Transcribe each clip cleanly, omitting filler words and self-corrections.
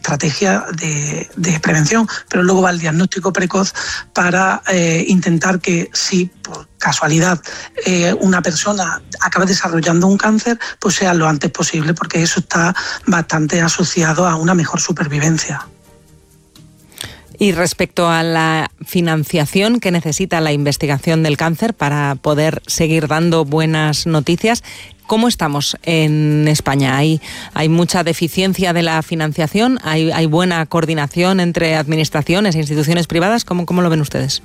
estrategia de prevención, pero luego va el diagnóstico precoz para intentar que si por casualidad una persona acaba desarrollando un cáncer, pues sea lo antes posible, porque eso está bastante asociado a una mejor supervivencia. Y respecto a la financiación que necesita la investigación del cáncer para poder seguir dando buenas noticias, ¿cómo estamos en España? ¿Hay mucha deficiencia de la financiación? ¿Hay buena coordinación entre administraciones e instituciones privadas? ¿Cómo lo ven ustedes?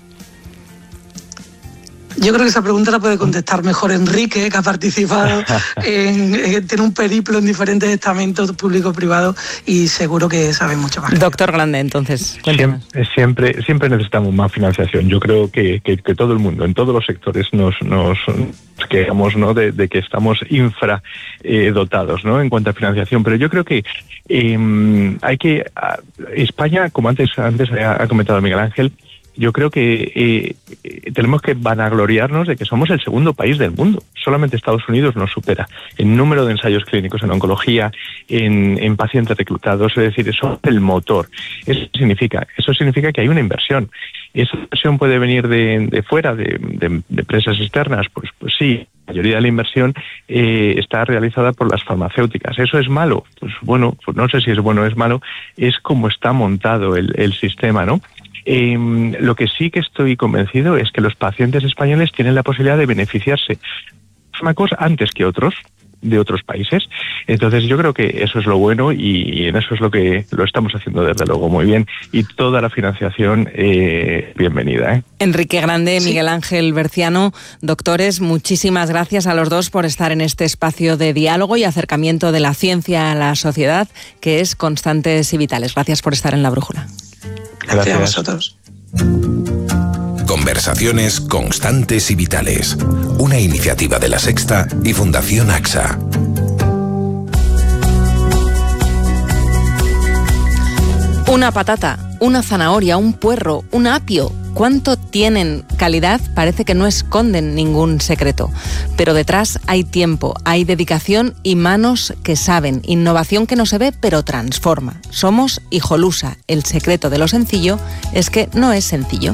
Yo creo que esa pregunta la puede contestar mejor Enrique, que ha participado tiene un periplo en diferentes estamentos público-privados y seguro que sabe mucho más. Doctor Grande, entonces, cuéntanos. Siempre necesitamos más financiación. Yo creo que todo el mundo, en todos los sectores, nos quejamos, ¿no?, de que estamos infradotados, ¿no?, en cuanto a financiación. Pero yo creo que España, como antes ha comentado Miguel Ángel, yo creo que tenemos que vanagloriarnos de que somos el segundo país del mundo. Solamente Estados Unidos nos supera en número de ensayos clínicos en oncología, en pacientes reclutados. Es decir, eso es el motor. Eso significa que hay una inversión. ¿Esa inversión puede venir de fuera, de empresas externas? Pues sí. La mayoría de la inversión está realizada por las farmacéuticas. ¿Eso es malo? Pues bueno, pues no sé si es bueno o es malo. Es como está montado el sistema, ¿no? Lo que sí que estoy convencido es que los pacientes españoles tienen la posibilidad de beneficiarse de fármacos antes que otros de otros países. Entonces yo creo que eso es lo bueno y en eso es lo que lo estamos haciendo desde luego muy bien, y toda la financiación bienvenida. Enrique Grande, Miguel Ángel Berciano, doctores, muchísimas gracias a los dos por estar en este espacio de diálogo y acercamiento de la ciencia a la sociedad, que es Constantes y Vitales. Gracias por estar en La Brújula. Gracias a vosotros. Conversaciones Constantes y Vitales, una iniciativa de La Sexta y Fundación AXA. Una patata, una zanahoria, un puerro, un apio. ¿Cuánto tienen calidad? Parece que no esconden ningún secreto. Pero detrás hay tiempo, hay dedicación y manos que saben. Innovación que no se ve, pero transforma. Somos Hijolusa. El secreto de lo sencillo es que no es sencillo.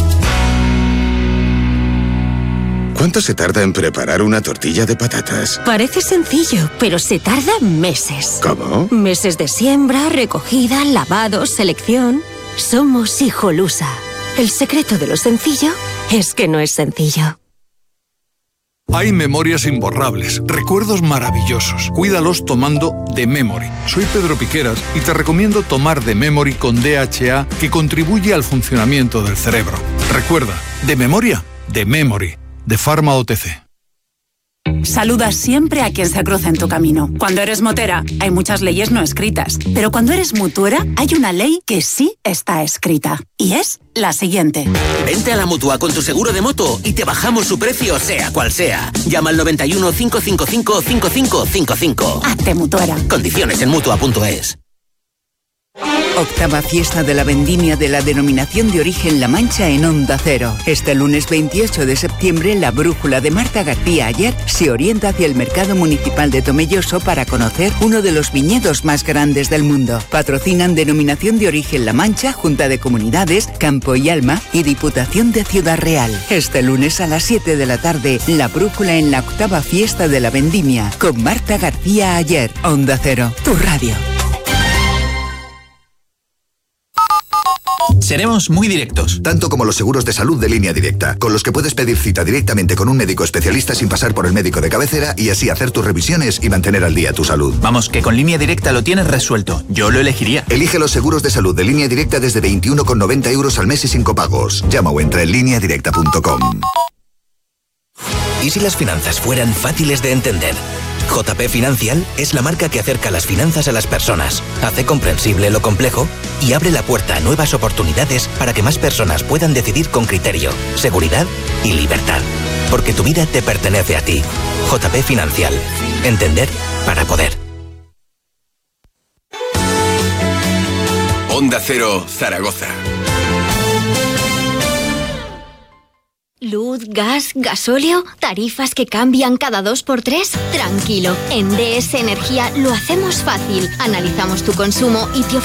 ¿Cuánto se tarda en preparar una tortilla de patatas? Parece sencillo, pero se tarda meses. ¿Cómo? Meses de siembra, recogida, lavado, selección. Somos Hijolusa. El secreto de lo sencillo es que no es sencillo. Hay memorias imborrables, recuerdos maravillosos. Cuídalos tomando The Memory. Soy Pedro Piqueras y te recomiendo tomar The Memory con DHA, que contribuye al funcionamiento del cerebro. Recuerda, de memoria, The Memory, de Pharma OTC. Saluda siempre a quien se cruza en tu camino. Cuando eres motera, hay muchas leyes no escritas. Pero cuando eres mutuera, hay una ley que sí está escrita. Y es la siguiente. Vente a la Mutua con tu seguro de moto y te bajamos su precio, sea cual sea. Llama al 91 555 5555. Hazte mutuera. Condiciones en Mutua.es. Octava fiesta de la vendimia de la denominación de origen La Mancha en Onda Cero. Este lunes 28 de septiembre, la brújula de Marta García Ayer se orienta hacia el mercado municipal de Tomelloso para conocer uno de los viñedos más grandes del mundo. Patrocinan denominación de origen La Mancha, Junta de Comunidades, Campo y Alma y Diputación de Ciudad Real. Este lunes a las 7 de la tarde, la brújula en la octava fiesta de la vendimia con Marta García Ayer. Onda Cero, tu radio. Seremos muy directos. Tanto como los seguros de salud de Línea Directa, con los que puedes pedir cita directamente con un médico especialista sin pasar por el médico de cabecera y así hacer tus revisiones y mantener al día tu salud. Vamos, que con Línea Directa lo tienes resuelto. Yo lo elegiría. Elige los seguros de salud de Línea Directa desde 21,90 € al mes y sin copagos. Llama o entra en lineadirecta.com. ¿Y si las finanzas fueran fáciles de entender? JP Financial es la marca que acerca las finanzas a las personas, hace comprensible lo complejo y abre la puerta a nuevas oportunidades para que más personas puedan decidir con criterio, seguridad y libertad. Porque tu vida te pertenece a ti. JP Financial. Entender para poder. Onda Cero, Zaragoza. Luz, gas, gasóleo, tarifas que cambian cada 2x3. Tranquilo, en DS Energía lo hacemos fácil. Analizamos tu consumo y te